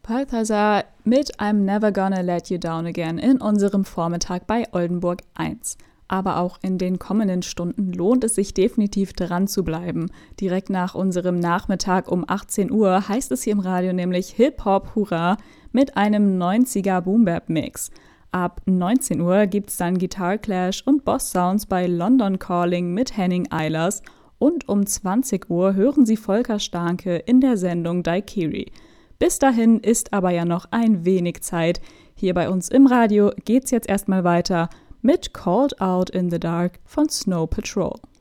Balthazar mit I'm Never Gonna Let You Down Again in unserem Vormittag bei Oldenburg 1. Aber auch in den kommenden Stunden lohnt es sich definitiv dran zu bleiben. Direkt nach unserem Nachmittag um 18 Uhr heißt es hier im Radio nämlich Hip-Hop Hurra mit einem 90er Boom-Bap-Mix. Ab 19 Uhr gibt's dann Guitar Clash und Boss Sounds bei London Calling mit Henning Eilers und um 20 Uhr hören Sie Volker Starke in der Sendung Daikiri. Bis dahin ist aber ja noch ein wenig Zeit. Hier bei uns im Radio geht's jetzt erstmal weiter mit Called Out in the Dark von Snow Patrol.